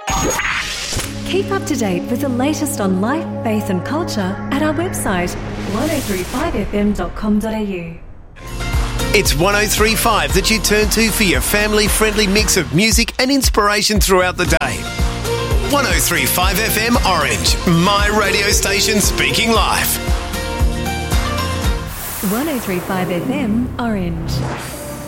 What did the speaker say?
Keep up to date with the latest on life, faith and culture at our website 1035fm.com.au. It's 1035 that you turn to for your family-friendly mix of music and inspiration throughout the day. 1035 FM Orange, my radio station speaking live. 1035 FM Orange.